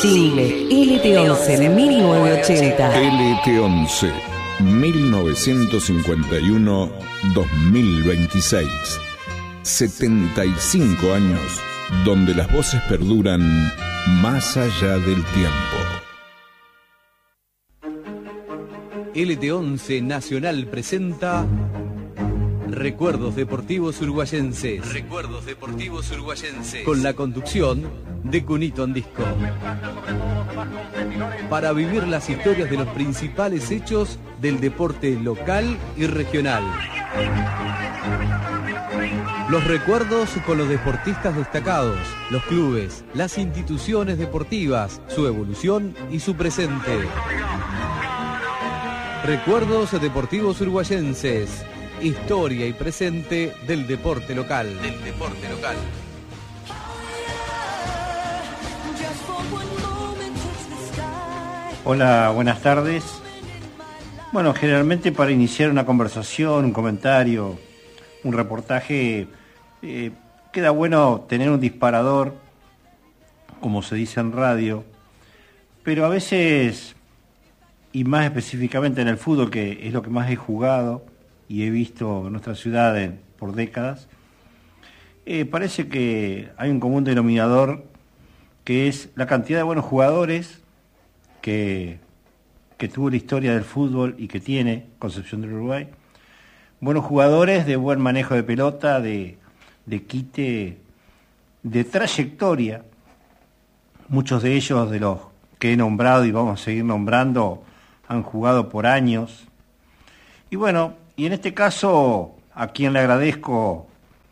Single LT11 1980. LT11 1951-2026. 75 años donde las voces perduran más allá del tiempo. LT11 Nacional presenta Recuerdos Deportivos Uruguayenses. Recuerdos Deportivos Uruguayenses. Con la conducción de Cunito Andisco. Para vivir las historias de los principales hechos del deporte local y regional. Los recuerdos con los deportistas destacados, los clubes, las instituciones deportivas, su evolución y su presente. Recuerdos Deportivos Uruguayenses. Historia y presente del deporte local. Hola, buenas tardes. Bueno, generalmente para iniciar una conversación, un comentario, un reportaje, queda bueno tener un disparador, como se dice en radio, pero a veces, y más específicamente en el fútbol, que es lo que más he jugado y he visto en nuestra ciudad por décadas, parece que hay un común denominador que es la cantidad de buenos jugadores que tuvo la historia del fútbol y que tiene Concepción del Uruguay. Buenos jugadores de buen manejo de pelota, de quite, de trayectoria. Muchos de ellos, de los que he nombrado y vamos a seguir nombrando, han jugado por años. Y bueno, y en este caso, a quien le agradezco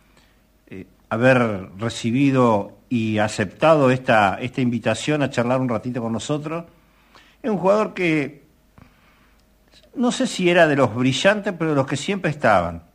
haber recibido y aceptado esta invitación a charlar un ratito con nosotros, es un jugador que no sé si era de los brillantes, pero de los que siempre estaban,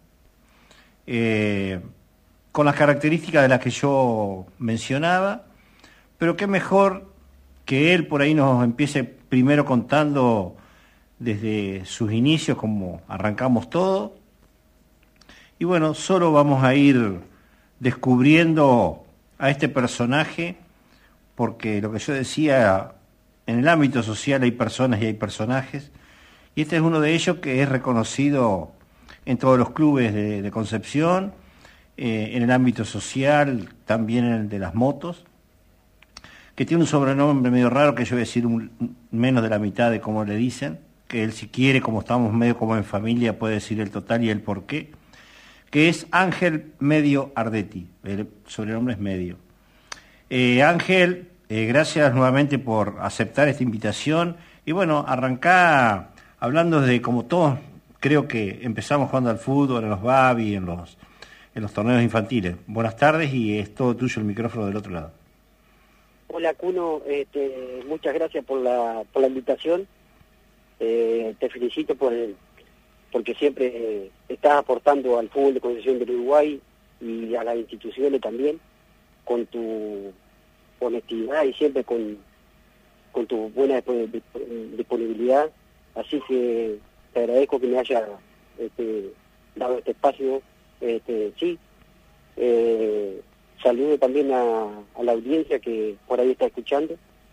con las características de las que yo mencionaba, pero qué mejor que él por ahí nos empiece primero contando desde sus inicios, como arrancamos todo. Y bueno, solo vamos a ir descubriendo a este personaje, porque lo que yo decía, en el ámbito social hay personas y hay personajes, y este es uno de ellos que es reconocido en todos los clubes de Concepción, en el ámbito social, también en el de las motos, que tiene un sobrenombre medio raro, que yo voy a decir menos de la mitad de cómo le dicen, que él, si quiere, como estamos medio como en familia, puede decir el total y el porqué, que es Ángel Medio Ardetti. El sobrenombre es Medio. Ángel, gracias nuevamente por aceptar esta invitación. Y bueno, arrancá hablando de, como todos, creo que empezamos jugando al fútbol, en los babi, en los torneos infantiles. Buenas tardes y es todo tuyo el micrófono del otro lado. Hola, Cuno, muchas gracias por la invitación. Te felicito porque siempre estás aportando al fútbol de Concepción del Uruguay y a las instituciones también, con tu honestidad y siempre con tu buena disponibilidad. Así que te agradezco que me hayas dado este espacio. Saludo también a la audiencia que por ahí está escuchando.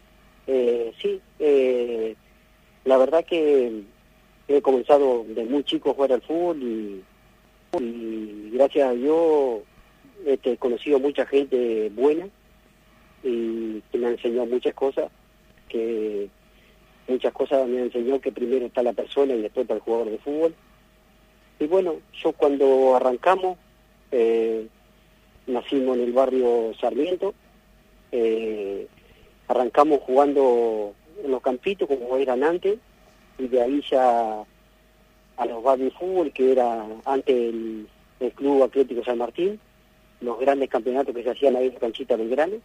La verdad que he comenzado de muy chico a jugar al fútbol y gracias a Dios he conocido mucha gente buena y que me ha enseñado muchas cosas, me han enseñado que primero está la persona y después está el jugador de fútbol. Y bueno, yo cuando arrancamos, nacimos en el barrio Sarmiento, arrancamos jugando en los campitos como eran antes, y de ahí ya a los barrios de fútbol, que era antes el Club Atlético San Martín, los grandes campeonatos que se hacían ahí en la canchita Belgrano.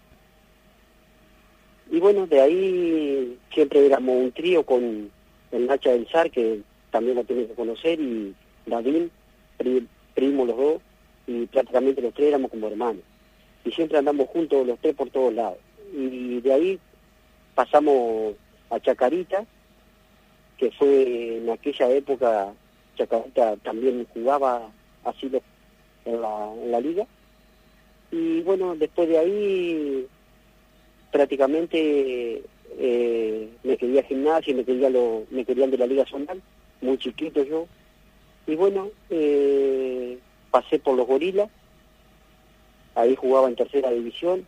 Y bueno, de ahí siempre éramos un trío con el Nacha del Zar, que también lo tenés que conocer, y David, primos los dos, y prácticamente los tres éramos como hermanos. Y siempre andamos juntos los tres por todos lados. Y de ahí pasamos a Chacarita, que fue en aquella época, Chacarita también jugaba así en la liga. Y bueno, después de ahí prácticamente me quería Gimnasia, me querían de la Liga Zonal, muy chiquito yo. Y bueno, pasé por los Gorilas, ahí jugaba en tercera división.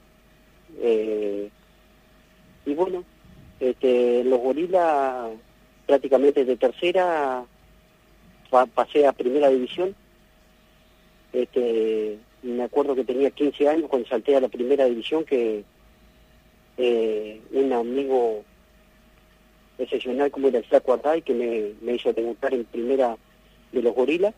Y bueno, los Gorilas prácticamente de tercera pasé a primera división. Me acuerdo que tenía 15 años cuando salté a la primera división, que un amigo excepcional como era el Flaco Arday, que me hizo debutar en primera de los Gorilas,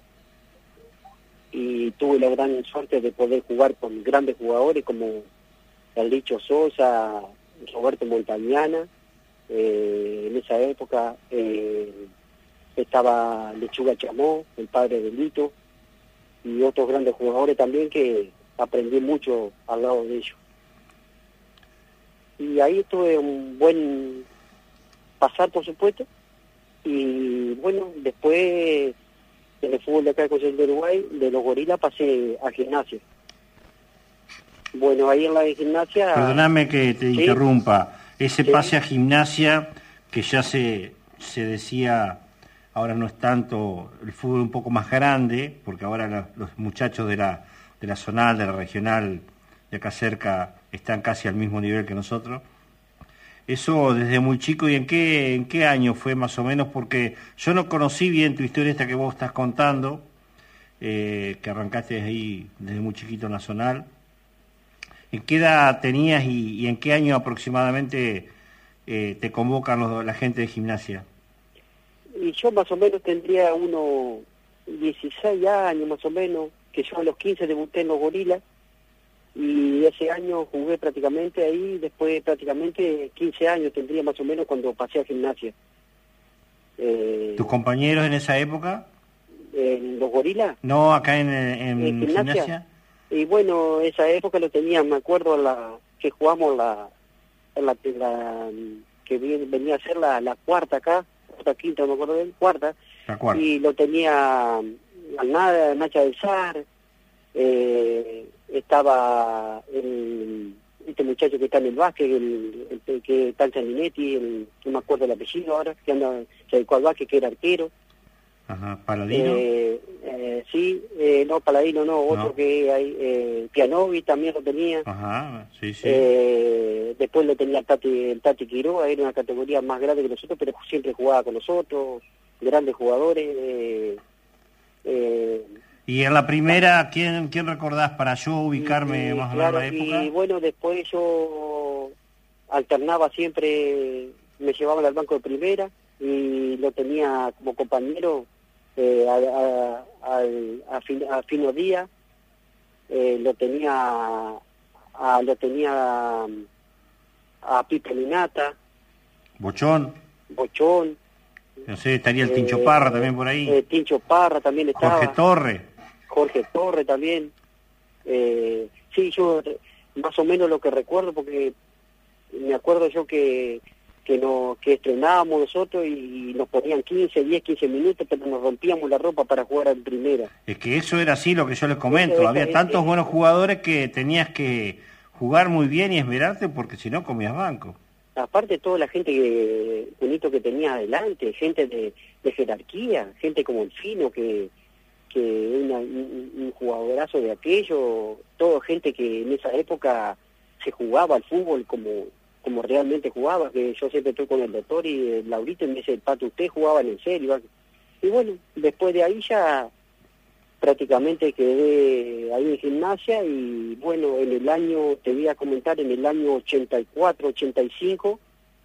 y tuve la gran suerte de poder jugar con grandes jugadores como el Licho Sosa, Roberto Montañana. En esa época estaba Lechuga Chamó, el padre de Lito, y otros grandes jugadores también, que aprendí mucho al lado de ellos. Y ahí tuve un buen pasar, por supuesto, y bueno, después en el fútbol de acá de Concepción de Uruguay, de los Gorilas, pasé a Gimnasia. Bueno, ahí en la Gimnasia... Perdóname que te ¿Sí? interrumpa. Ese Sí. pase a Gimnasia, que ya se decía, ahora no es tanto el fútbol un poco más grande, porque ahora los muchachos de la zonal, de la regional, de acá cerca, están casi al mismo nivel que nosotros. Eso desde muy chico, ¿y en qué año fue más o menos? Porque yo no conocí bien tu historia esta que vos estás contando, que arrancaste ahí desde muy chiquito en la zonal. ¿En qué edad tenías y en qué año aproximadamente te convocan la gente de Gimnasia? Y yo más o menos tendría unos 16 años más o menos, que yo a los 15 debuté en los Gorilas, y ese año jugué prácticamente ahí. Después prácticamente 15 años tendría más o menos cuando pasé a Gimnasia. ¿Tus compañeros en esa época? ¿En los Gorilas? No, acá en Gimnasia. Y bueno, esa época lo tenía, me acuerdo que jugamos que venía a ser la cuarta acá, cuarta, quinta, no me acuerdo bien, cuarta. La cuarta. Y lo tenía Nacha del Sar, estaba este muchacho que está en el básquet, el que está en Sanguinetti, no me acuerdo el apellido ahora, que se dedicó al básquet, que era arquero. Ajá, Paladino. Sí, no, Paladino no, otro No. que hay, Pianovi también lo tenía. Ajá, sí. Después lo tenía el Tati Quiroga, era una categoría más grande que nosotros, pero siempre jugaba con nosotros, grandes jugadores. Y en la primera, ¿quién recordás para yo ubicarme más o menos claro, la época? Y bueno, después yo alternaba siempre, me llevaban al banco de primera y lo tenía como compañero a Fino Díaz, lo tenía a Pipe Minata, Bochón, no sé, estaría el Tincho Parra también por ahí. Tincho Parra también estaba. Jorge Torre también. Sí, yo más o menos lo que recuerdo, porque me acuerdo yo que estrenábamos nosotros y nos ponían 15 minutos, pero nos rompíamos la ropa para jugar en primera. Es que eso era así lo que yo les comento, había tantos buenos jugadores que tenías que jugar muy bien y esmerarte, porque si no comías banco. Aparte toda la gente bonito que tenía adelante, gente de jerarquía, gente como el Fino, que un jugadorazo de aquello, toda gente que en esa época se jugaba al fútbol como realmente jugaba, que yo siempre estoy con el doctor y el Laurito y me dice, Pato, usted jugaba en serio. Y bueno, después de ahí ya prácticamente quedé ahí en Gimnasia, y bueno, en el año, te voy a comentar, en el año 84, 85,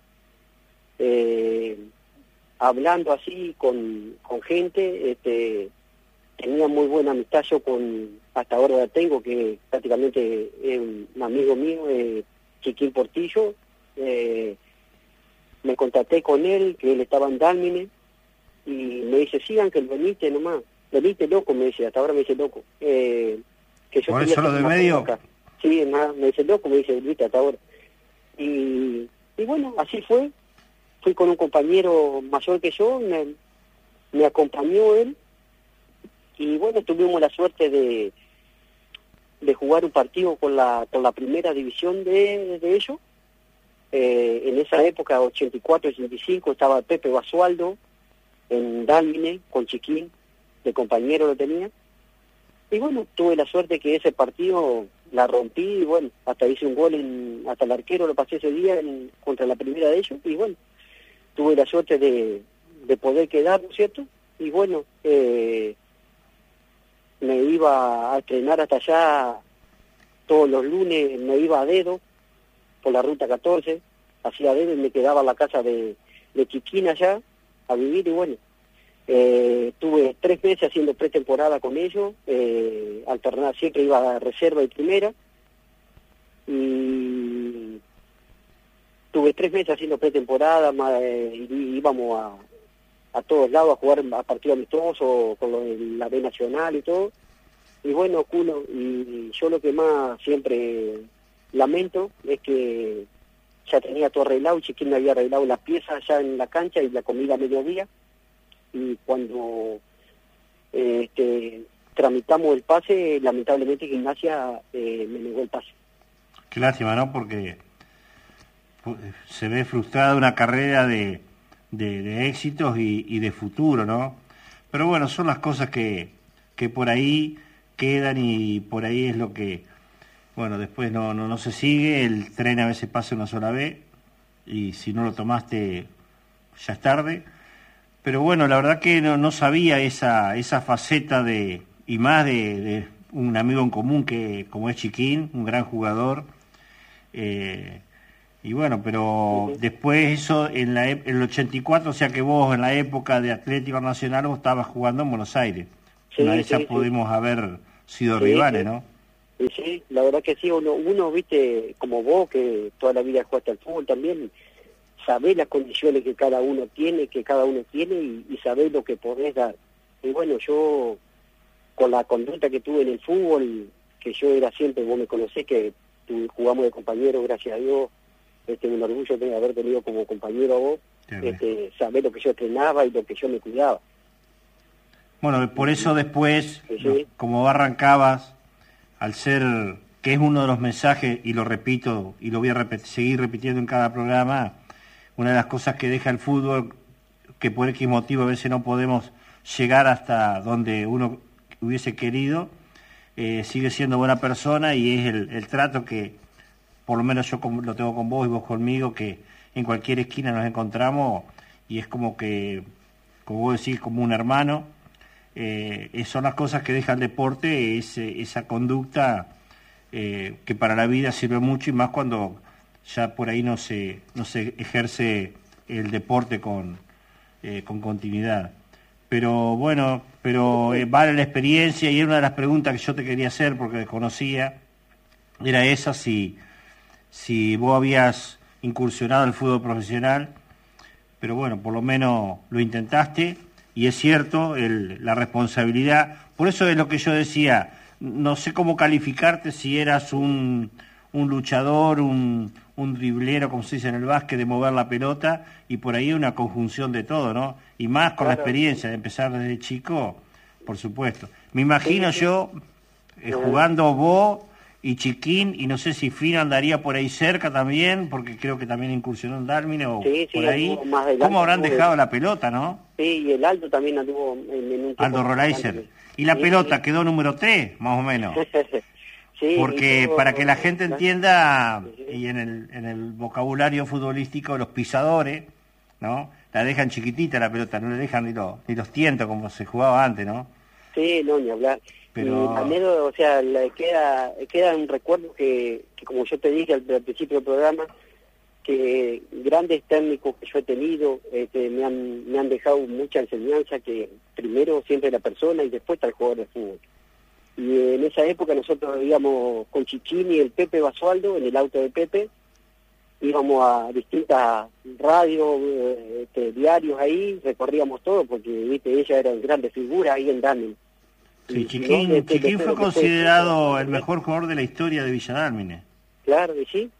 hablando así con gente, tenía muy buena amistad yo hasta ahora la tengo, que prácticamente es un amigo mío, Chiquín Portillo. Me contacté con él, que él estaba en Dálmine, y me dice, sí, Ángel, venite nomás, venite loco, me dice, hasta ahora me dice loco. Que yo ¿Por eso lo de medio? Acá. Sí, nada, me dice loco, me dice, venite hasta ahora. Y bueno, así fue. Fui con un compañero mayor que yo, me acompañó él, y bueno, tuvimos la suerte de jugar un partido con la primera división de ellos, en esa época, 84, 85, estaba Pepe Basualdo en Dálmine con Chiquín, de compañero lo tenía. Y bueno, tuve la suerte que ese partido la rompí y bueno, hasta hice un gol, hasta el arquero lo pasé ese día contra la primera de ellos y bueno, tuve la suerte de poder quedar, ¿no es cierto? Y bueno, me iba a entrenar hasta allá todos los lunes, me iba a dedo por la ruta 14, hacía dedo y me quedaba en la casa de Chiquín allá a vivir y bueno, tuve 3 meses haciendo pretemporada con ellos, alternaba, siempre iba a reserva y primera, y tuve 3 meses haciendo pretemporada, íbamos a todos lados a jugar a partidos amistosos, con lo de la B Nacional y todo, y bueno, Culo, y yo lo que más siempre lamento es que ya tenía todo arreglado, Chiquín me había arreglado las piezas ya en la cancha y la comida a mediodía, y cuando tramitamos el pase, lamentablemente Gimnasia me negó el pase. Qué lástima, ¿no? Porque se ve frustrada una carrera de éxitos y de futuro, ¿no? Pero bueno, son las cosas que por ahí quedan y por ahí es lo que, bueno, después no se sigue, el tren a veces pasa una sola vez y si no lo tomaste ya es tarde. Pero bueno, la verdad que no sabía esa faceta y más de un amigo en común que como es Chiquín, un gran jugador. Y bueno, pero después eso, en el 84, o sea que vos en la época de Atlético Nacional vos estabas jugando en Buenos Aires. Sí, una vez ya pudimos haber sido rivales, ¿no? Sí, la verdad que sí, uno, viste, como vos, que toda la vida jugaste al fútbol también, sabés las condiciones que cada uno tiene, y sabés lo que podés dar. Y bueno, yo, con la conducta que tuve en el fútbol, que yo era siempre, vos me conocés, que jugamos de compañero, gracias a Dios, un orgullo de haber tenido como compañero a vos, sabés lo que yo entrenaba y lo que yo me cuidaba. Bueno, por eso después, sí. como arrancabas, al ser, que es uno de los mensajes, y lo repito, y lo voy a seguir repitiendo en cada programa, una de las cosas que deja el fútbol, que por X motivo a veces no podemos llegar hasta donde uno hubiese querido, sigue siendo buena persona y es el trato que, por lo menos yo lo tengo con vos y vos conmigo, que en cualquier esquina nos encontramos y es como que, como vos decís, como un hermano. Son las cosas que deja el deporte, esa conducta que para la vida sirve mucho y más cuando ya por ahí no se ejerce el deporte con continuidad. Pero bueno, vale la experiencia y era una de las preguntas que yo te quería hacer porque desconocía, era esa, si vos habías incursionado en el fútbol profesional, pero bueno, por lo menos lo intentaste y es cierto, la responsabilidad, por eso es lo que yo decía, no sé cómo calificarte si eras un luchador, un driblero, como se dice en el básquet, de mover la pelota, y por ahí una conjunción de todo, ¿no? Y más con la experiencia de empezar desde chico, por supuesto. Me imagino yo jugando vos y Chiquín, y no sé si Fino andaría por ahí cerca también, porque creo que también incursionó en Dálmine o por ahí. ¿Cómo habrán dejado la pelota, no? Sí, y el Aldo también anduvo en un Aldo Rolaiser. ¿Y la pelota quedó número 3, más o menos? Sí, porque para que la gente entienda, y en el vocabulario futbolístico, los pisadores, ¿no? La dejan chiquitita la pelota, no le dejan ni los tientos como se jugaba antes, ¿no? Sí, no, ni hablar. Pero... Y anécdota, o sea, queda un recuerdo que como yo te dije al principio del programa, que grandes técnicos que yo he tenido me han dejado mucha enseñanza, que primero siempre la persona y después está el jugador de fútbol. Y en esa época nosotros íbamos con Chiquín y el Pepe Basualdo, en el auto de Pepe, íbamos a distintas radios, diarios ahí, recorríamos todo, porque viste ella era una gran figura ahí en Dálmine. Sí, Chiquín fue considerado el mejor jugador de la historia de Villa Dálmine. Claro, y sí.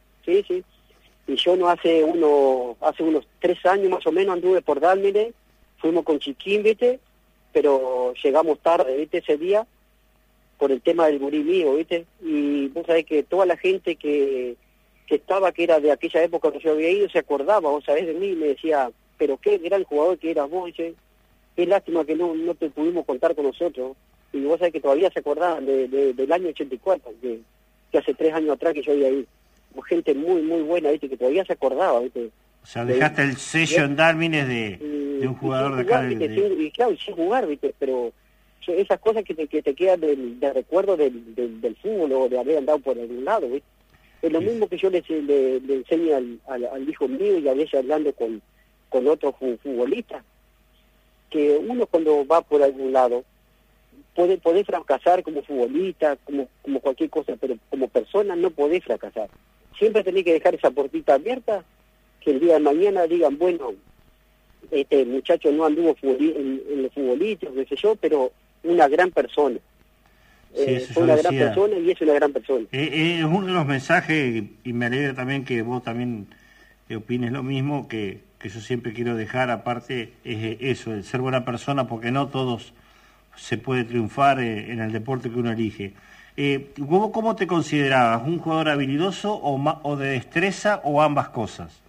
Y yo hace unos 3 años más o menos anduve por Dálmine, fuimos con Chiquín, viste, pero llegamos tarde, viste, ese día, por el tema del gurí mío, viste, y vos sabés que toda la gente que estaba, que era de aquella época que yo había ido, se acordaba, vos sabés de mí, y me decía, pero qué gran jugador que eras vos, dice, qué lástima que no te pudimos contar con nosotros. Y vos sabés que todavía se acordaban del año 84, que hace 3 años atrás que yo había ido. Gente muy, muy buena, ¿viste? Que todavía se acordaba, ¿viste? O sea, dejaste el sello en Dálmines de un jugador de acá. Y claro, sin jugar, ¿viste? Pero esas cosas que te quedan de recuerdo del fútbol o de haber andado por algún lado, ¿viste? Es lo mismo que yo le enseño al hijo mío, y a veces hablando con otros futbolistas, que uno cuando va por algún lado puede fracasar como futbolista, como cualquier cosa, pero como persona no podés fracasar. Siempre tenés que dejar esa puertita abierta, que el día de mañana digan, bueno, este muchacho no anduvo en los futbolitos, qué sé yo, pero una gran persona. Fue una gran persona y es una gran persona. Es uno de los mensajes, y me alegra también que vos también opines lo mismo, que yo siempre quiero dejar, aparte, es eso, el ser buena persona, porque no todos se puede triunfar en el deporte que uno elige. ¿Vos cómo te considerabas? ¿Un jugador habilidoso o de destreza o ambas cosas?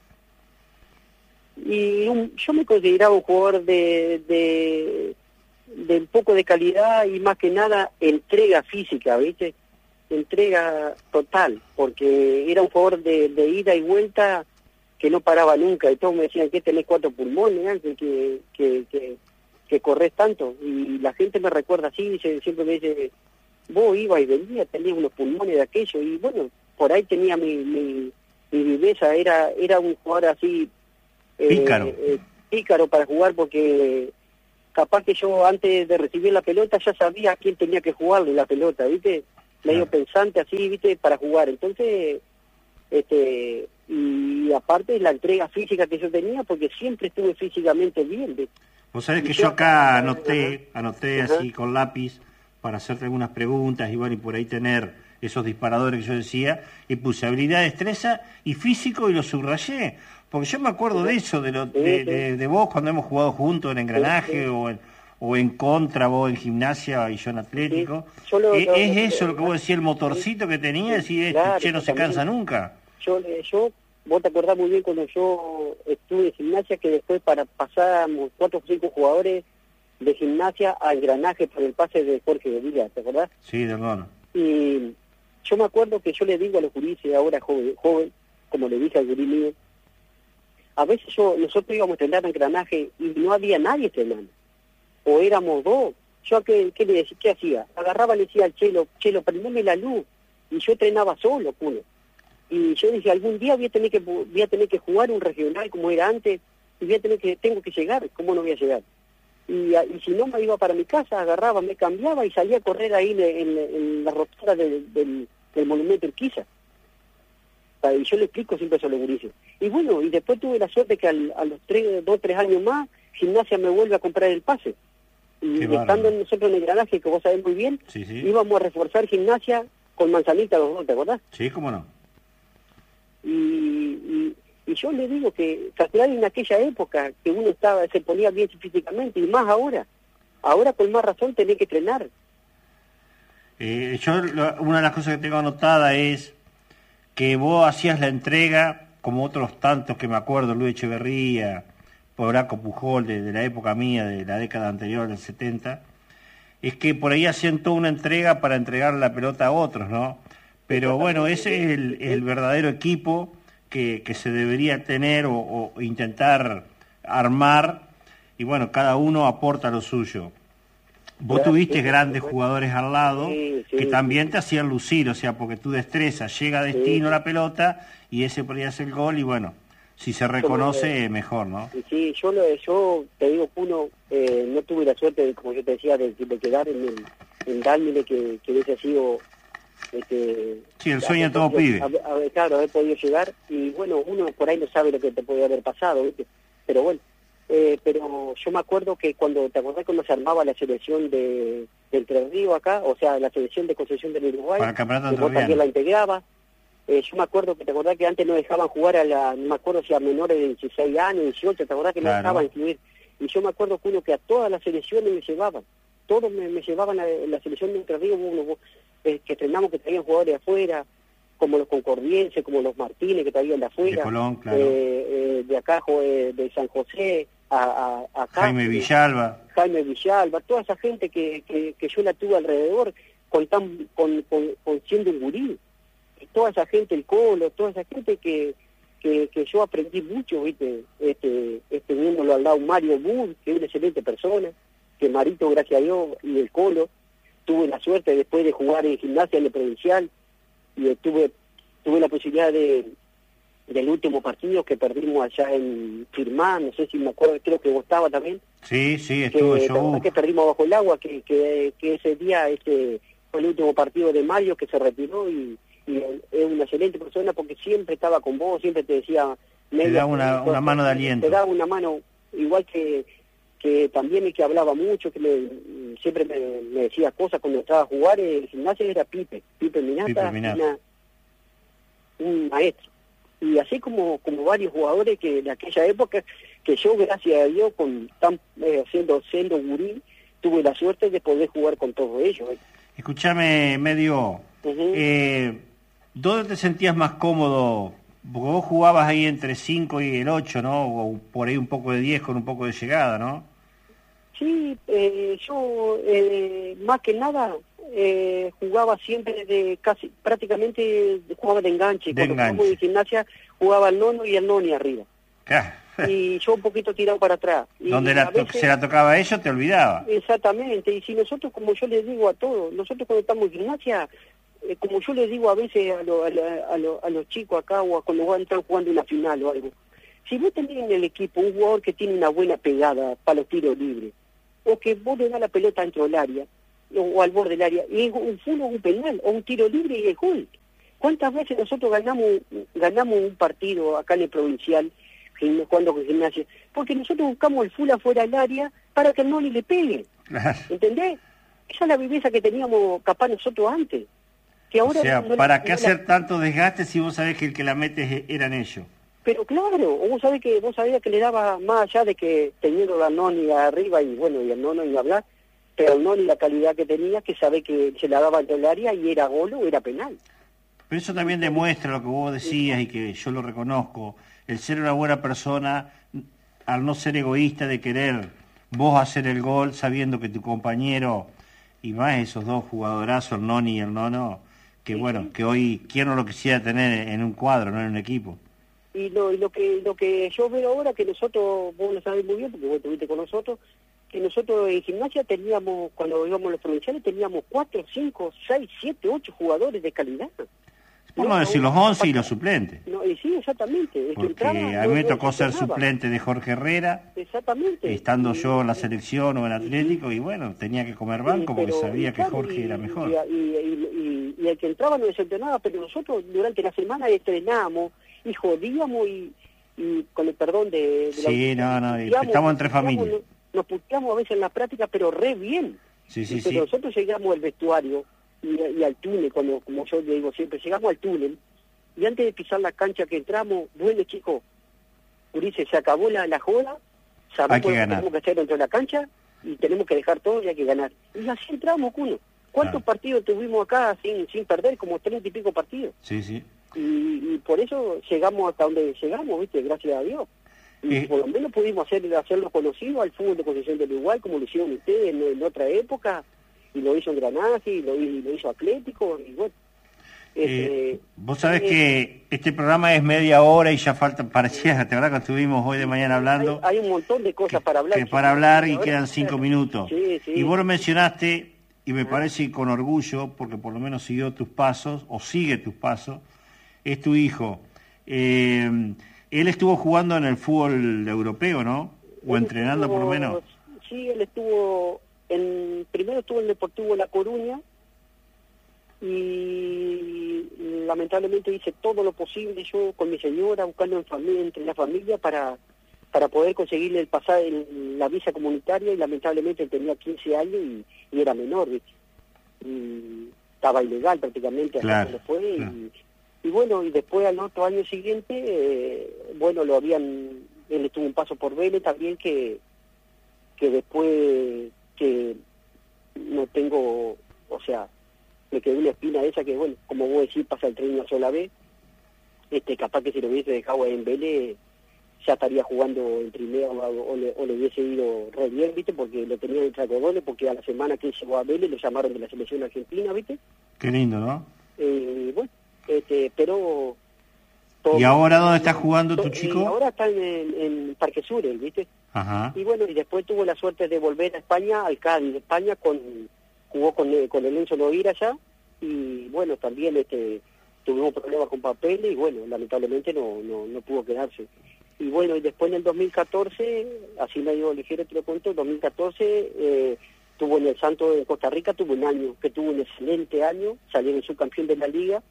Y yo me consideraba un jugador de un poco de calidad y más que nada entrega física, ¿viste? Entrega total, porque era un jugador de ida y vuelta que no paraba nunca, y todos me decían que tenés 4 pulmones, que corres tanto, y la gente me recuerda así, siempre me dice, vos ibas y venías, tenías unos pulmones de aquello, y bueno, por ahí tenía mi viveza, era un jugador así pícaro para jugar, porque capaz que yo antes de recibir la pelota ya sabía a quién tenía que jugarle la pelota, ¿viste? Medio pensante así, ¿viste? Para jugar. Entonces, y aparte la entrega física que yo tenía, porque siempre estuve físicamente bien, ¿viste? Vos sabés que yo acá anoté así con lápiz para hacerte algunas preguntas y bueno, y por ahí tener esos disparadores que yo decía, y puse habilidad, destreza y físico, y lo subrayé, porque yo me acuerdo de eso, de vos cuando hemos jugado juntos en Engranaje o en Contra, vos en Gimnasia y yo en Atlético. Es eso lo que vos decías, el motorcito que tenías, y claro, no se cansa nunca. Vos te acordás muy bien cuando yo estuve en Gimnasia, que después pasábamos 4 o 5 jugadores de Gimnasia a Engranaje por el pase de Jorge de Villa, ¿te acordás? Sí, de hermano. Y yo me acuerdo que yo le digo a los gurises ahora joven, como le dije al gurí mío, a veces nosotros íbamos a entrenar en Engranaje y no había nadie entrenando, o éramos 2. Yo ¿qué le decía? ¿Qué hacía? Agarraba y le decía al Chelo, prendeme la luz, y yo entrenaba solo, culo. Y yo dije, algún día voy a tener que jugar un regional como era antes, y tengo que llegar, ¿cómo no voy a llegar? Y si no, me iba para mi casa, agarraba, me cambiaba y salía a correr ahí en la rotura del monumento Urquiza. Y yo le explico siempre eso a los gurises. Y bueno, y después tuve la suerte que a los 2 o 3 años más, Gimnasia me vuelve a comprar el pase. Y estando nosotros en el Engranaje, que vos sabés muy bien, sí. Íbamos a reforzar Gimnasia con Manzanita los 2, ¿te acordás? Sí, cómo no. Y yo le digo que en aquella época que uno se ponía bien físicamente, y más ahora con más razón tenés que entrenar. Una de las cosas que tengo anotada es que vos hacías la entrega, como otros tantos que me acuerdo, Luis Echeverría, Pobraco Pujol, de la época mía, de la década anterior, del 70, es que por ahí hacían toda una entrega para entregar la pelota a otros, ¿no? Pero bueno, ese es el verdadero equipo que se debería tener o intentar armar, y bueno, cada uno aporta lo suyo. Vos tuviste grandes jugadores al lado que también te hacían lucir, o sea, porque tu destreza llega a destino la pelota y ese por ahí hace el gol, y bueno, si se reconoce, mejor, ¿no? Sí, yo te digo, Puno, no tuve la suerte, como yo te decía, de quedar en Dálmine, que hubiese sido... sí, el sueño de todo pibe. Claro, haber podido llegar, y bueno, uno por ahí no sabe lo que te puede haber pasado, ¿viste? Pero bueno, pero yo me acuerdo que ¿te acordás cuando se armaba la selección de Entre Ríos acá? O sea, la selección de Concepción del Uruguay, para el campeonato que vos también la integraba. Yo me acuerdo que te acordás que antes no dejaban jugar no me acuerdo si a menores de 16 años, 18, te acordás que no dejaban incluir. Y yo me acuerdo que a todas las selecciones me llevaban, todos me llevaban a la selección de Entre Ríos, que entrenamos, que traían jugadores de afuera, como los concordienses, como los Martínez que traían de afuera, de Colón, claro. De acá, de San José, acá, Jaime Villalba, toda esa gente que yo la tuve alrededor con siendo un gurí, y toda esa gente, el Colo, toda esa gente que yo aprendí mucho, viste, viéndolo al lado Mario Bull, que es una excelente persona, que Marito, gracias a Dios, y el Colo, tuve la suerte después de jugar en Gimnasia en el provincial, y tuve la posibilidad del último partido que perdimos allá en Firmá, no sé si me acuerdo, creo que vos estabas también. Sí, estuve yo. Que perdimos bajo el agua, que ese día fue el último partido de Mario que se retiró, y es una excelente persona porque siempre estaba con vos, siempre te decía... Te da una mano de aliento. Te da una mano, igual que también el que hablaba mucho, que siempre me decía cosas cuando estaba a jugar en el gimnasio, era Pipe Minata. Un maestro. Y así como varios jugadores que de aquella época, que yo, gracias a Dios, siendo gurí, tuve la suerte de poder jugar con todos ellos. Escúchame, Medio, ¿dónde te sentías más cómodo? Porque vos jugabas ahí entre 5 y el 8, ¿no? O por ahí un poco de 10 con un poco de llegada, ¿no? Sí, yo más que nada jugaba siempre prácticamente jugaba de enganche. Cuando jugaba de Gimnasia jugaba al nono y al noni arriba. Y yo un poquito tirado para atrás. Y donde se la tocaba a ellos te olvidaba. Exactamente, y si nosotros, como yo les digo a todos, nosotros cuando estamos en Gimnasia, como yo les digo a veces a los chicos acá, o cuando van a estar jugando una final o algo, si vos tenés en el equipo un jugador que tiene una buena pegada para los tiros libres, o que vos le das la pelota dentro del área, o al borde del área, y es un full o un penal, o un tiro libre y el gol. ¿Cuántas veces nosotros ganamos un partido acá en el provincial, jugando con Gimnasia? Porque nosotros buscamos el full afuera del área para que el Noli le pegue. ¿Entendés? Esa es la viveza que teníamos capaz nosotros antes. Que ahora o sea, ¿para qué hacer tanto desgaste si vos sabés que el que la mete eran ellos? Pero claro, vos sabías que le daba más allá de que teniendo a Noni arriba, y bueno, y el Nono ni hablar, pero el Noni la calidad que tenía, que sabe que se la daba en el área y era gol o era penal. Pero eso también demuestra lo que vos decías y que yo lo reconozco, el ser una buena persona, al no ser egoísta de querer vos hacer el gol sabiendo que tu compañero, y más esos dos jugadorazos, el Noni y el Nono, que bueno, que hoy quién no lo quisiera tener en un cuadro, no en un equipo. Y lo que yo veo ahora, que nosotros, vos lo sabés muy bien, porque vos estuviste con nosotros, que nosotros en Gimnasia teníamos, cuando íbamos a los provinciales, teníamos 4, 5, 6, 7, 8 jugadores de calidad. Por no decir los 11 y los suplentes. No, y sí, exactamente. Porque a mí me tocó ser suplente de Jorge Herrera, exactamente, estando yo en la selección o en Atlético, y bueno, tenía que comer banco porque sabía que Jorge era mejor. Y el que entraba no decepcionaba, pero nosotros durante la semana entrenábamos y jodíamos y con el perdón de sí, estamos entre familias. Nos puteamos a veces en la práctica, pero re bien. Pero nosotros llegamos al vestuario y al túnel, como yo le digo siempre, llegamos al túnel y antes de pisar la cancha que entramos, bueno chicos, Ulises, se acabó la joda, sabemos que tenemos que hacer dentro de la cancha y tenemos que dejar todo y hay que ganar. Y así entramos, Cuno. ¿Cuántos partidos tuvimos acá sin perder? Como 30 y pico partidos. Sí. Y por eso llegamos hasta donde llegamos, ¿viste? Gracias a Dios. Y por lo menos pudimos hacerlo conocido al fútbol de Concepción del Uruguay, como lo hicieron ustedes en otra época, y lo hizo en Granaje, y lo hizo Atlético, y bueno. Vos sabés que este programa es media hora y ya falta, parecía, ¿te acuerdas que estuvimos hoy de mañana hablando? Hay un montón de cosas para hablar. Que para hablar y quedan 5 minutos. Sí. Y vos lo mencionaste, y me parece con orgullo, porque por lo menos siguió tus pasos, o sigue tus pasos, es tu hijo. Él estuvo jugando en el fútbol europeo, ¿no? O entrenando por lo menos. Sí, él estuvo, primero estuvo en el Deportivo La Coruña, y lamentablemente hice todo lo posible yo con mi señora, buscando entre la familia para poder conseguirle la visa comunitaria, y lamentablemente él tenía 15 años y era menor, ¿viste? Y estaba ilegal prácticamente hasta cuando fue. Claro. Y bueno, y después al otro año siguiente, él estuvo un paso por Vélez también, que después que no tengo, o sea, me quedó una espina esa que, bueno, como vos decís, pasa el tren una sola vez. Capaz que si lo hubiese dejado en Vélez, ya estaría jugando en primera o le hubiese ido re bien, ¿viste? Porque lo tenía en Tracodones, porque a la semana que llegó a Vélez lo llamaron de la selección argentina, ¿viste? Qué lindo, ¿no? Bueno, pero... ¿Y ahora dónde está jugando tu chico? Ahora está en Parque Sur, ¿viste? Ajá. Y bueno, y después tuvo la suerte de volver a España, al Cádiz de España, jugó con el Enzo Nogueira allá, y bueno, también tuvimos problemas con papeles, y bueno, lamentablemente no pudo quedarse. Y bueno, y después en el 2014, así medio ligero te lo cuento, en 2014 tuvo en el Santos de Costa Rica, tuvo un excelente año, salió en subcampeón de la liga,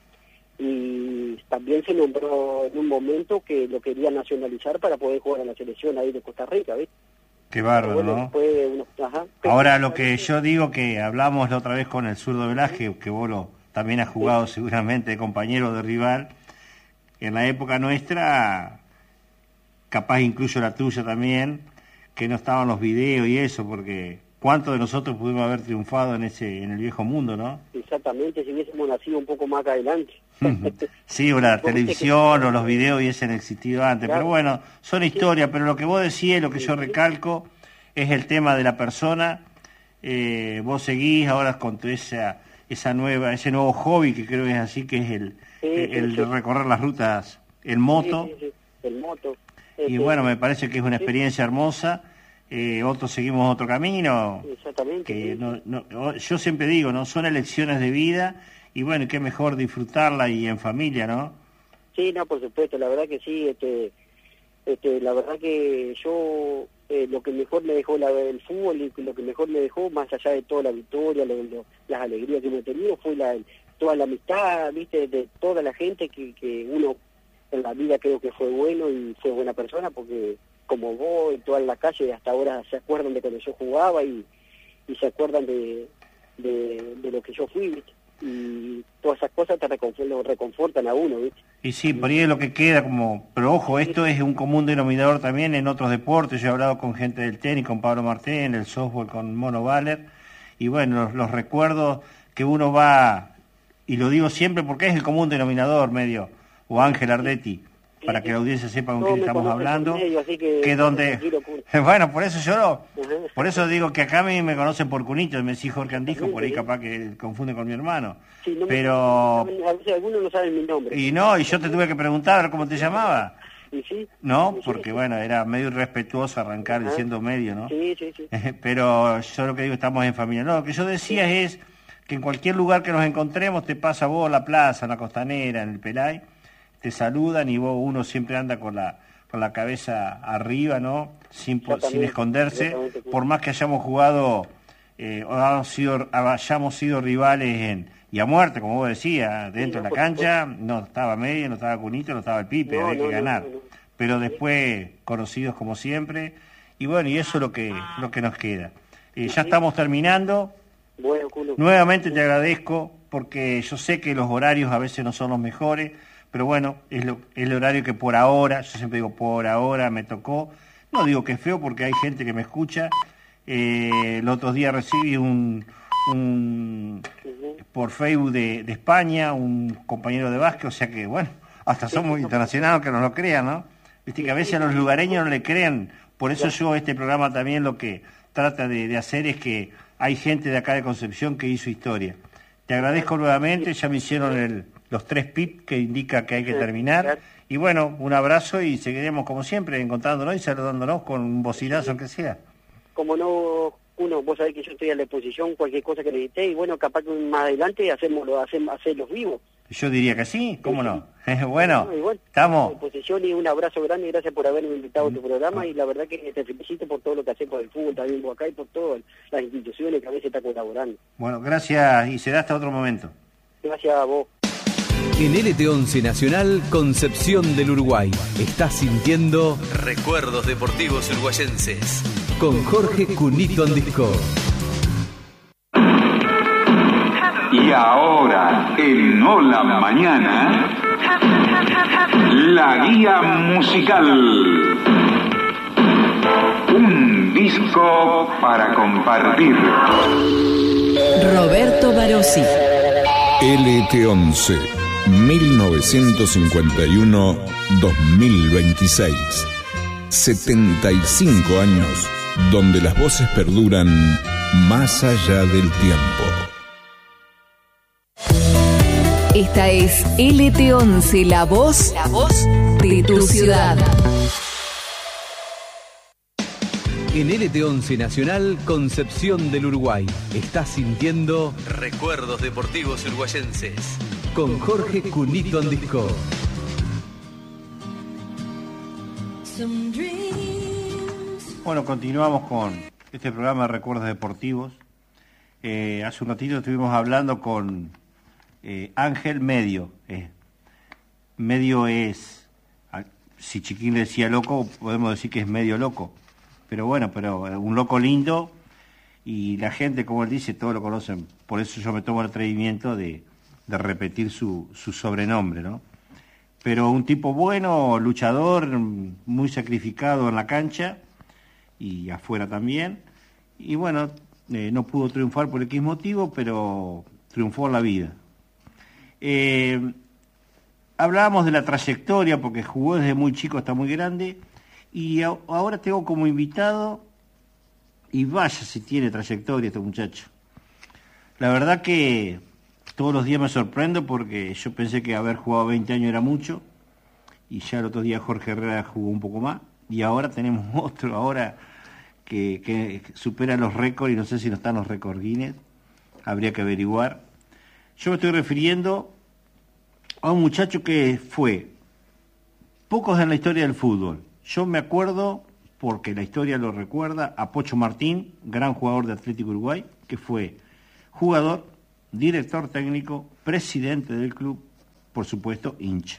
y también se nombró en un momento que lo quería nacionalizar para poder jugar a la selección ahí de Costa Rica, ¿ves? Qué bárbaro, bueno, ¿no? Ahora lo que yo digo, que hablamos la otra vez con el zurdo Velázquez, que vos también has jugado seguramente de compañero de rival, en la época nuestra, capaz incluyo la tuya también, que no estaban los videos y eso, porque ¿cuántos de nosotros pudimos haber triunfado en el viejo mundo, no? Exactamente, si hubiésemos nacido un poco más adelante. Sí, o la televisión o los videos hubiesen existido antes, claro. Pero bueno, son historias, pero lo que vos decís, lo que yo recalco, es el tema de la persona. Vos seguís ahora con ese nuevo hobby, que creo que es así, que es el de recorrer las rutas en moto. Sí, el moto. Y bueno, me parece que es una experiencia hermosa. Otros seguimos otro camino. Exactamente. Que yo siempre digo, ¿no? Son elecciones de vida, y bueno, qué mejor disfrutarla y en familia, ¿no? Sí, no, por supuesto, la verdad que sí, la verdad que yo, lo que mejor me dejó el fútbol, y lo que mejor me dejó, más allá de toda la victoria, las alegrías que hemos tenido, fue toda la amistad, ¿viste? De toda la gente que uno en la vida creo que fue bueno y fue buena persona, porque como vos y toda la calle hasta ahora se acuerdan de cuando yo jugaba y se acuerdan de lo que yo fui, ¿viste? Y todas esas cosas lo reconfortan a uno, ¿viste? Y sí, por ahí es lo que queda pero ojo, esto es un común denominador también en otros deportes. Yo he hablado con gente del tenis, con Pablo Martín, el softball con Mono Valer, y bueno, los recuerdos que uno va, y lo digo siempre porque es el común denominador medio, o Ángel Ardetti, para que la audiencia sepa con quién estamos hablando, medio, que donde... Bueno, por eso digo que acá a mí me conocen por Cunito, me decís Jorge Andijo, por ahí capaz que confunde con mi hermano. Sí, pero... A veces algunos no saben mi nombre. Y yo te tuve que preguntar cómo te llamaba. ¿Y sí? No, porque bueno, era medio irrespetuoso arrancar diciendo medio, ¿no? Sí. Pero yo lo que digo, estamos en familia. No, lo que yo decía es que en cualquier lugar que nos encontremos, te pasa vos, la plaza, en la Costanera, en el Pelay, te saludan y uno siempre anda con la cabeza arriba, ¿no? Sin esconderse, por más que hayamos jugado hayamos sido rivales y a muerte, como vos decías, dentro de la cancha, no estaba Medio, no estaba Cunito, no estaba el Pipe, había que ganar. Pero después, conocidos como siempre, y bueno, y eso es lo que nos queda. Ya estamos terminando. Bueno, culo. Nuevamente te agradezco, porque yo sé que los horarios a veces no son los mejores, pero bueno, es el horario que por ahora, yo siempre digo por ahora me tocó. No digo que es feo porque hay gente que me escucha. El otro día recibí por Facebook de España, un compañero de básquet, o sea que bueno, hasta somos internacionales, que no lo crean, ¿no? Viste que a veces a los lugareños no le creen, por eso yo este programa también lo que trata de hacer es que hay gente de acá de Concepción que hizo historia. Te agradezco nuevamente, ya me hicieron los 3 pip que indica que hay que terminar. Y bueno, un abrazo y seguiremos como siempre encontrándonos y saludándonos con un bocinazo aunque sea. Como no, vos sabés que yo estoy a la disposición, cualquier cosa que necesitéis, y bueno, capaz que más adelante hacerlos vivos. Yo diría que sí, ¿cómo no? Bueno, A estamos... la disposición y un abrazo grande y gracias por haberme invitado a tu programa, y la verdad que te felicito por todo lo que haces por el fútbol también vos acá y por todas las instituciones que a veces están colaborando. Bueno, gracias y será hasta otro momento. Gracias a vos. En LT11 Nacional, Concepción del Uruguay. Estás sintiendo Recuerdos Deportivos Uruguayenses con Jorge Cunito Andisco. Y ahora, en Hola Mañana, la guía musical. Un disco para compartir. Roberto Barossi. LT11 1951-2026. 75 años donde las voces perduran más allá del tiempo. Esta es LT11, la voz de tu ciudad. En LT11 Nacional, Concepción del Uruguay. Estás sintiendo Recuerdos Deportivos Uruguayenses con Jorge Cunito Andisco. Bueno, continuamos con este programa de Recuerdos Deportivos. Hace un ratito estuvimos hablando con Ángel Medio. Medio es, si Chiquín le decía loco, podemos decir que es medio loco. Pero bueno, un loco lindo, y la gente, como él dice, todos lo conocen. Por eso yo me tomo el atrevimiento de repetir su sobrenombre, ¿no? Pero un tipo bueno, luchador, muy sacrificado en la cancha y afuera también. Y bueno, no pudo triunfar por X motivo, pero triunfó en la vida. Hablábamos de la trayectoria, porque jugó desde muy chico hasta muy grande, y ahora tengo como invitado, y vaya si tiene trayectoria este muchacho. La verdad que todos los días me sorprendo, porque yo pensé que haber jugado 20 años era mucho, y ya el otro día Jorge Herrera jugó un poco más, y ahora tenemos otro ahora que supera los récords, y no sé si no están los récords Guinness, habría que averiguar. Yo me estoy refiriendo a un muchacho que fue pocos en la historia del fútbol. Yo me acuerdo, porque la historia lo recuerda, a Pocho Martín, gran jugador de Atlético Uruguay, que fue jugador, director técnico, presidente del club, por supuesto, hincha.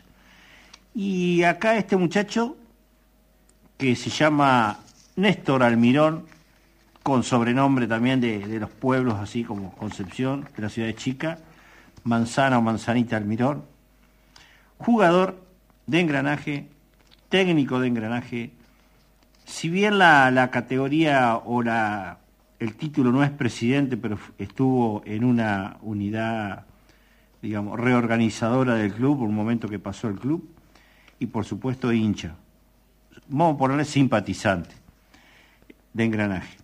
Y acá este muchacho, que se llama Néstor Almirón, con sobrenombre también de los pueblos, así como Concepción, de la ciudad de Chica, Manzana o Manzanita Almirón, jugador de Engranaje, técnico de Engranaje. Si bien la categoría o el título no es presidente, pero estuvo en una unidad, digamos, reorganizadora del club, por un momento que pasó el club, y por supuesto hincha. Vamos a ponerle simpatizante de Engranaje.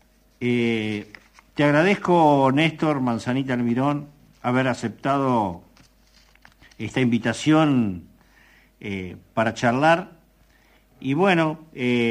Te agradezco, Néstor Manzanita Almirón, haber aceptado esta invitación para charlar. Y bueno,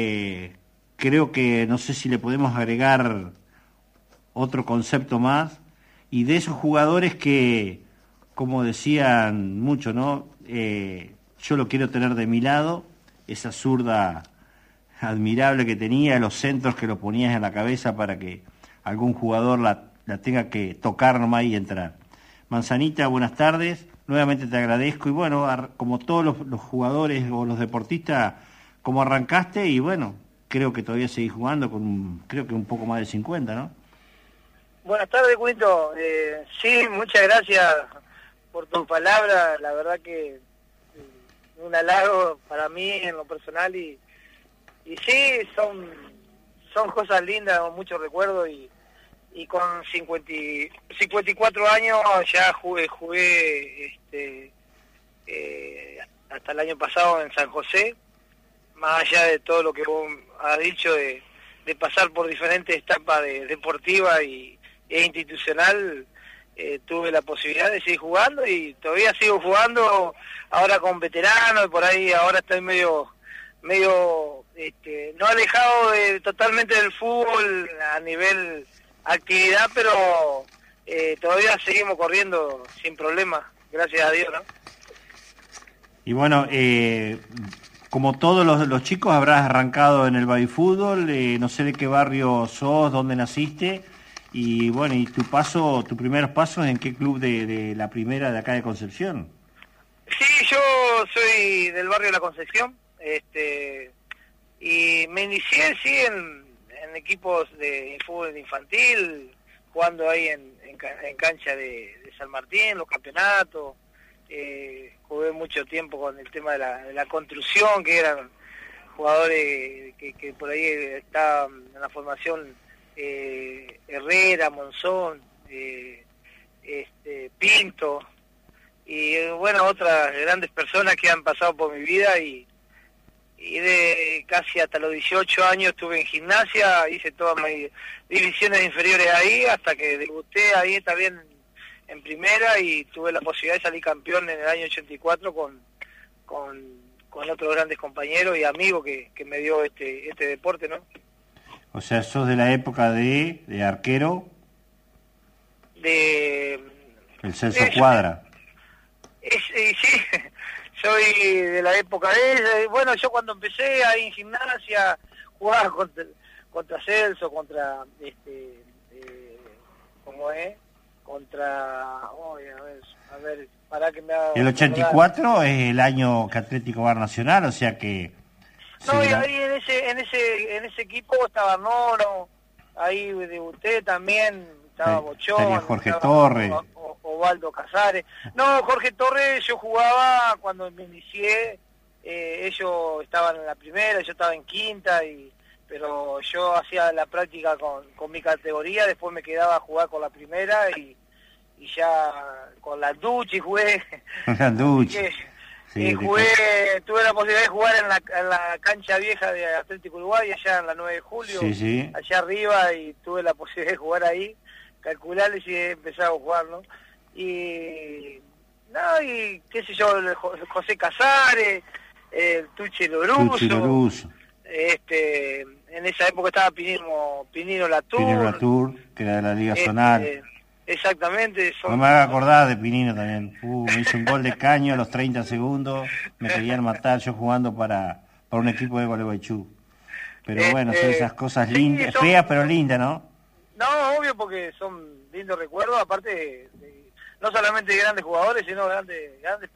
creo que no sé si le podemos agregar otro concepto más, y de esos jugadores que, como decían mucho, ¿no? Yo lo quiero tener de mi lado, esa zurda admirable que tenía, los centros que lo ponías en la cabeza para que algún jugador la tenga que tocar nomás y entrar. Manzanita, buenas tardes, nuevamente te agradezco, y bueno, como todos los jugadores o los deportistas, como arrancaste, y bueno, creo que todavía seguís jugando con creo que un poco más de 50, ¿no? Buenas tardes, Cuito. Sí, muchas gracias por tu palabra, la verdad que un halago para mí en lo personal, y sí, son cosas lindas, muchos recuerdos, y con 54 años ya jugué hasta el año pasado en San José, más allá de todo lo que vos has dicho de pasar por diferentes etapas deportiva e institucional, tuve la posibilidad de seguir jugando, y todavía sigo jugando ahora con veteranos, y por ahí ahora estoy medio no alejado totalmente del fútbol a nivel actividad, pero todavía seguimos corriendo sin problemas, gracias a Dios, ¿no? Y bueno, como todos los chicos habrás arrancado en el babyfútbol, no sé de qué barrio sos, dónde naciste, y bueno, y tus primeros pasos en qué club de la primera de acá de Concepción. Sí, yo soy del barrio de La Concepción, y me inicié en equipos de fútbol infantil, jugando ahí en cancha de San Martín, los campeonatos. Jugué mucho tiempo con el tema de la construcción, que eran jugadores que por ahí estaban en la formación, Herrera, Monzón, Pinto, y bueno, otras grandes personas que han pasado por mi vida, y de casi hasta los 18 años estuve en Gimnasia, hice todas mis divisiones inferiores ahí, hasta que debuté ahí también en primera, y tuve la posibilidad de salir campeón en el año 84 con otros grandes compañeros y amigos que me dio este deporte, ¿no? O sea, sos de la época de arquero, el Celso Cuadra. Sí, soy de la época de ella. Bueno, yo cuando empecé ahí en Gimnasia, jugaba contra Celso, contra ¿cómo es? A ver, para que me haga... El 84 es el año que Atlético va a Nacional, o sea que... No, y ahí en ese equipo estaba Nono, ahí debuté también, estaba Bochón, Jorge Torres, Osvaldo Casares. No, Jorge Torres yo jugaba cuando me inicié, ellos estaban en la primera, yo estaba en quinta, pero yo hacía la práctica con mi categoría, después me quedaba a jugar con la primera y ya con la Duchi jugué. La Duchi. Sí, tuve la posibilidad de jugar en la cancha vieja de Atlético Uruguay, allá en la 9 de julio, sí. allá arriba, y tuve la posibilidad de jugar ahí, calcularles y empezar a jugar, ¿no? Y qué sé yo, José Casares, el Tuche Loruso. En esa época estaba Pinino Latour, que era de la Liga Zonal. Exactamente. No me haga acordar de Pinino también. Me hizo un gol de caño a los 30 segundos. Me querían matar yo jugando para un equipo de Gualeguaychú. Pero bueno, son esas cosas lindas, feas pero lindas, ¿no? No, obvio, porque son lindos recuerdos, aparte no solamente de grandes jugadores, sino grandes